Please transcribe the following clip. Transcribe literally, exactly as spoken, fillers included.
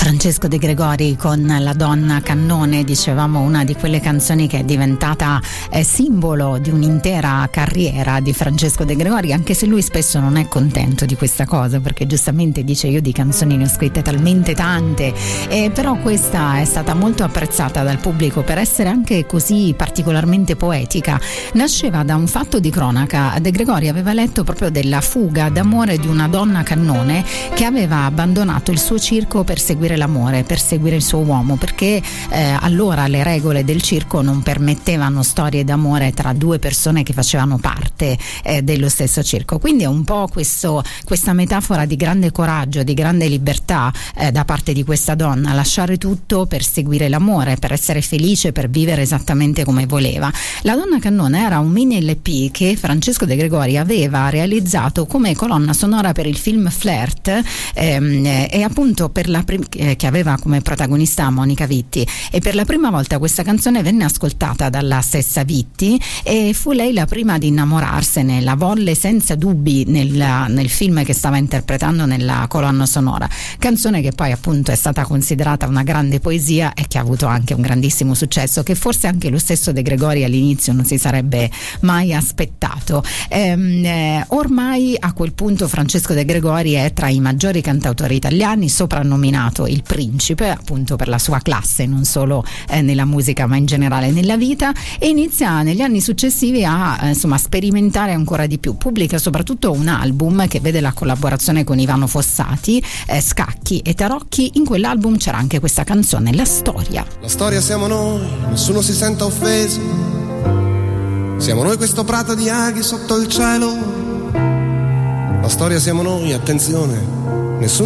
Francesco De Gregori con La donna cannone, dicevamo una di quelle canzoni che è diventata eh, simbolo di un'intera carriera di Francesco De Gregori, anche se lui spesso non è contento di questa cosa, perché giustamente dice: io di canzoni ne ho scritte talmente tante, eh, però questa è stata molto apprezzata dal pubblico per essere anche così particolarmente poetica. Nasceva da un fatto di cronaca. De Gregori aveva letto proprio della fuga d'amore di una donna cannone che aveva abbandonato il suo circo per seguire l'amore, per seguire il suo uomo, perché eh, allora le regole del circo non permettevano storie d'amore tra due persone che facevano parte eh, dello stesso circo. Quindi è un po' questo, questa metafora di grande coraggio, di grande libertà eh, da parte di questa donna, lasciare tutto per seguire l'amore, per essere felice, per vivere esattamente come voleva. La donna cannone era un mini L P che Francesco De Gregori aveva realizzato come colonna sonora per il film Flirt, ehm, e appunto per la prim- che aveva come protagonista Monica Vitti, e per la prima volta questa canzone venne ascoltata dalla stessa Vitti e fu lei la prima di innamorarsene, la volle senza dubbi nel, nel film che stava interpretando nella colonna sonora, canzone che poi appunto è stata considerata una grande poesia e che ha avuto anche un grandissimo successo, che forse anche lo stesso De Gregori all'inizio non si sarebbe mai aspettato. Ehm, eh, ormai a quel punto Francesco De Gregori è tra i maggiori cantautori italiani, soprannominato il principe appunto per la sua classe, non solo eh, nella musica ma in generale nella vita, e inizia negli anni successivi a eh, insomma sperimentare ancora di più. Pubblica soprattutto un album che vede la collaborazione con Ivano Fossati, eh, Scacchi e Tarocchi. In quell'album c'era anche questa canzone, La storia. La storia siamo noi, nessuno si senta offeso, siamo noi questo prato di aghi sotto il cielo. La storia siamo noi, attenzione, nessuno